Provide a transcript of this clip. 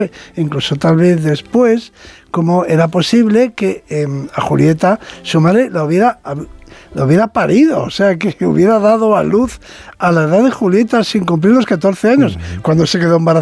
incluso tal vez después, cómo era posible que a Julieta su madre la hubiera parido, o sea, que hubiera dado a luz a la edad de Julieta sin cumplir los 14 años, cuando se quedó embarazada